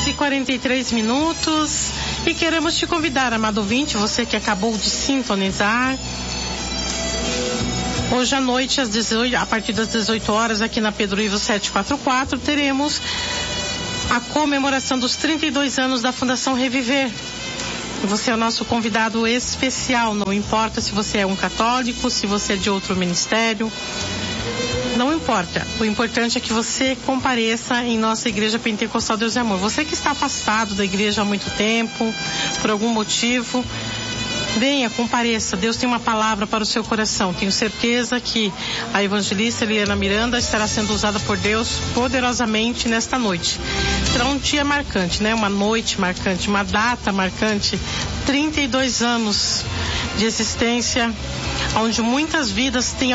11h43 e queremos te convidar, amado ouvinte, você que acabou de sintonizar. Hoje à noite, a partir das 18 horas, aqui na Pedro Ivo 744, teremos a comemoração dos 32 anos da Fundação Reviver. Você é o nosso convidado especial, não importa se você é um católico, se você é de outro ministério, não importa. O importante é que você compareça em nossa Igreja Pentecostal Deus e Amor. Você que está afastado da igreja há muito tempo, por algum motivo, venha, compareça. Deus tem uma palavra para o seu coração. Tenho certeza que a evangelista Eliana Miranda estará sendo usada por Deus poderosamente nesta noite. Será um dia marcante, né? Uma noite marcante, uma data marcante. 32 anos de existência, onde muitas vidas têm